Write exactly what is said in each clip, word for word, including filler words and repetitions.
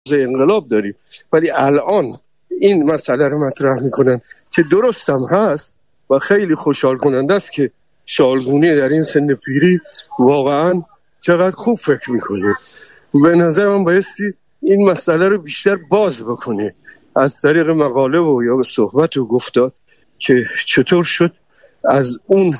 انقلاب داریم، ولی الان این مسئله رو مطرح میکنن که درست هم هست و خیلی خوشحال کننده است که شالگونی در این سن پیری واقعا چقدر خوب فکر میکنه. به نظر من بایستی این مسئله رو بیشتر باز بکنه از طریق مقاله و یا صحبت و گفتار که چطور شد از اون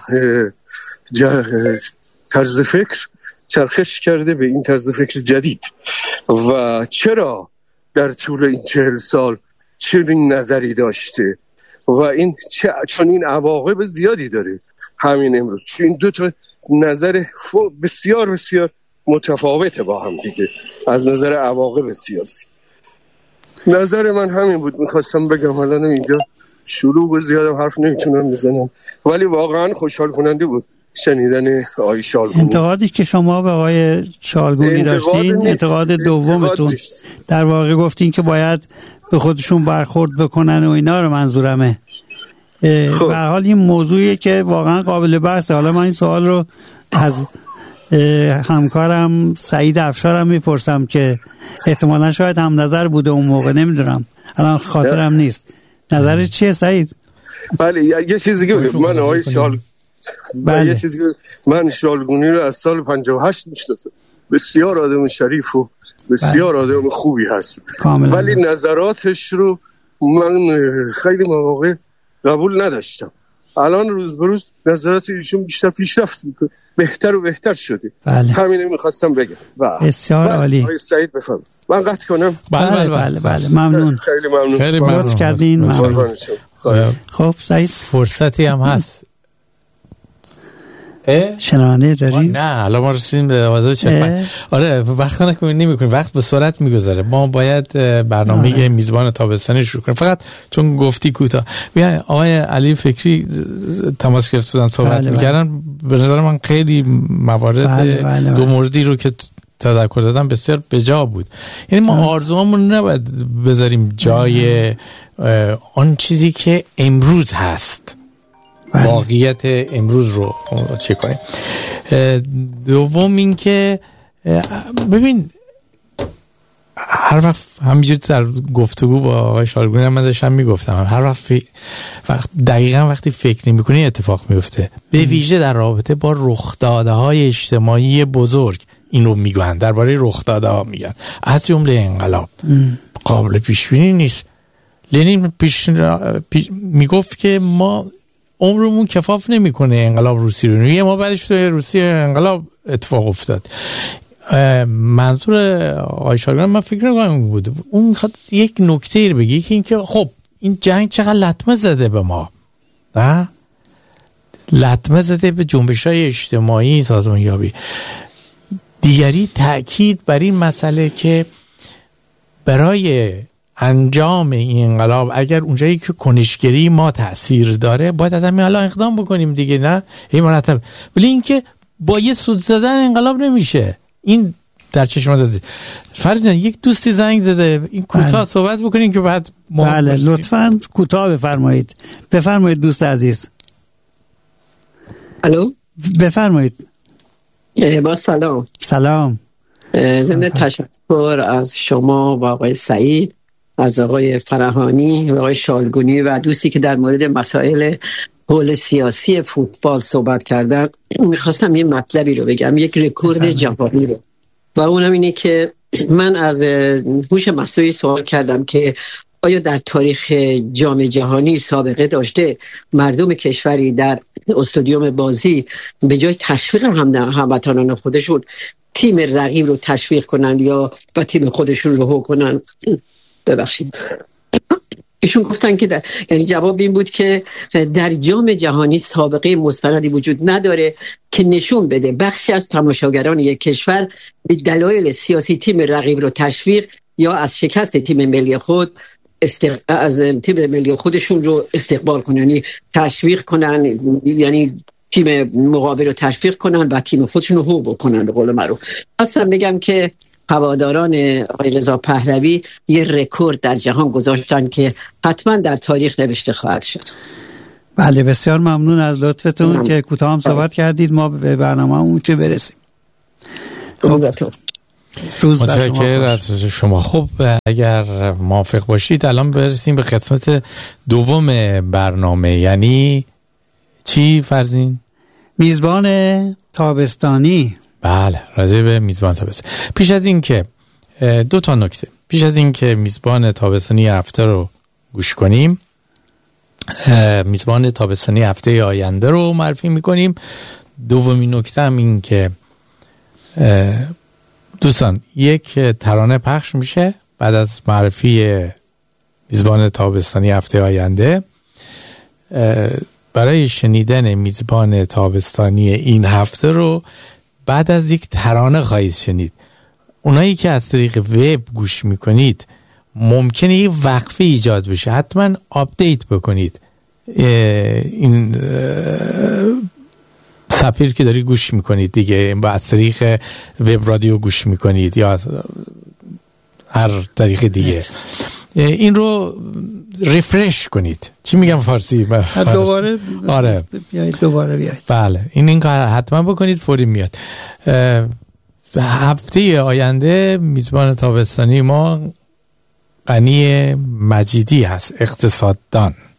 طرز فکر چرخش کرده به این طرز فکر جدید و چرا در طول این چهل سال چنین نظری داشته و این چون این عواقب زیادی داره. همین امروز این دو تا نظر بسیار بسیار متفاوته با هم دیگه از نظر عواقب سیاسی. نظر من همین بود، میخواستم بگم. حالا اینجا شروع و زیادم حرف نمیتونم بزنم، ولی واقعا خوشحال کننده بود شنیدن آقای شالگونی. انتقادی که شما به آقای شالگونی داشتین انتقاد دومتون، در واقع گفتین که باید به خودشون برخورد بکنن و اینا رو منظورمه. به هر حال این موضوعیه که واقعا قابل بحثه. حالا من این سوال رو از همکارم سعید افشارم میپرسم که احتمالا شاید هم نظر بوده اون موقع، نمیدونم الان خاطرم نیست. نظرش چیه سعید؟ بله یه چیزی که من آقای شال بله. یه چیزی که من شالگونی رو از سال پنجاه و هشت میشناسم، بسیار آدم شریف و بسیار بله. آدم خوبی هست کاملا. ولی نظراتش رو من خیلی مواقع قبول نداشتم. الان روز به روز نظرات ایشون بیشتر پیشرفت میکنه، بهتر و بهتر شده. بله. همینه میخواستم بگم. بسیار عالی. آقای سعید بفرمایید. من قطع کنم. بله بله بله, بله. ممنون. خیلی ممنون. خیلی ممنون کردین. ممنون. خب سعید فرصتی هم هست. شنونده داریم؟ نه الان ما رسیدیم به دوازده و چهل و پنج. آره وقت نمی‌کنیم، وقت به سرعت میگذره. ما باید برنامه آره. میزبان تابستانی شروع کنیم. فقط چون گفتی کوتاه، بیا آقای علی فکری تماس گرفتن صحبت بله می‌کردن بله. به نظر من خیلی موارد بله بله بله. دو موردی رو که تذکر دادم بسیار بجا بود. یعنی ما آرزوامون نباید بذاریم جای آن چیزی که امروز هست، واقعیت امروز رو چه کنیم. دوم این که ببین هر وقت همینجوری در گفتگو با آقای شالگونی هم من داشتم میگفتم هر وقت ف... وقت دقیقا وقتی فکر نمی کنی اتفاق میفته، به ویژه در رابطه با رخداده های اجتماعی بزرگ. این رو میگن درباره رخداده ها میگن، از جمله انقلاب ام. قابل پیش بینی نیست. لنین پیش... پیش... میگفت که ما عمرمون کفاف نمیکنه انقلاب روسی رو. یه ما بعدش تو روسیه انقلاب اتفاق افتاد. منظور آقای شالگونی من فکر نکنم بود، اون میخواد یک نکته رو بگی که اینکه خب این جنگ چقدر لطمه زده به ما، نه لطمه زده به جنبش‌های اجتماعی سازمانیابی. دیگری تأکید بر این مسئله که برای انجام این انقلاب اگر اونجایی که کنشگری ما تأثیر داره باید از همین الان اقدام بکنیم دیگه، نه این مرتب. ولی اینکه با یه سود زدن انقلاب نمیشه. این در چشم دازی. فرض جان یک دوستی زنگ زده، این کوتاه بله. صحبت بکنیم که بعد بله لطفاً کوتاه بفرمایید. بفرمایید دوست عزیز. الو بفرمایید. با سلام. سلام. ضمن تشکر از شما و آقای سعید، از آقای فرهانی و آقای شالگونی و دوستی که در مورد مسائل حول سیاسی فوتبال صحبت کردن، میخواستم یه مطلبی رو بگم، یک رکورد جهانی رو، و اونم اینه که من از هوش مصنوعی سوال کردم که آیا در تاریخ جام جهانی سابقه داشته مردم کشوری در استادیوم بازی به جای تشویق هموطنان خودشون تیم رقیب رو تشویق کنن یا و تیم خودشون رو هو کنن؟ ببخشید ایشون گفتن که در... یعنی جواب این بود که در جام جهانی سابقه مستندی وجود نداره که نشون بده بخشی از تماشاگران یک کشور به دلایل سیاسی تیم رقیب رو تشویق یا از شکست تیم ملی خود استق... از تیم ملی خودشون رو استقبال کنن، یعنی تشویق کنن، یعنی تیم مقابل رو تشویق کنن و تیم خودشون رو هو بکنن. به قول معروف اصلا بگم که هواداران آقای رضا پهلوی یه رکورد در جهان گذاشتن که حتما در تاریخ نوشته خواهد شد. بله بسیار ممنون از لطفتون ممنون. که کوتاه هم صحبت کردید، ما به برنامه اون که برسیم. خب روز متشکرم از شما. خب اگر موافق باشید الان برسیم به قسمت دوم برنامه. یعنی چی فرزین؟ میزبان تابستانی. بله، راجع به میزبان تابستانی. پیش از این که دو تا نکته، پیش از این که میزبان تابستانی هفته رو گوش کنیم، میزبان تابستانی هفته آینده رو معرفی میکنیم. دومین نکته هم این که دوستان یک ترانه پخش میشه بعد از معرفی میزبان تابستانی هفته آینده. برای شنیدن میزبان تابستانی این هفته رو بعد از یک ترانه خواهید شنید. اونایی که از طریق وب گوش میکنید ممکنه یک وقفه ایجاد بشه، حتما آپدیت بکنید این سفیر که داری گوش میکنید دیگه، با از طریق وب رادیو گوش میکنید یا هر طریق دیگه، این رو ریفرش کنید. چی میگم فارسی؟ دوباره آره بیایید دوباره بیایید. بله این این کار حتما بکنید، فوری میاد. هفته آینده میزبان تابستانی ما غنی مجیدی هست، اقتصاددان.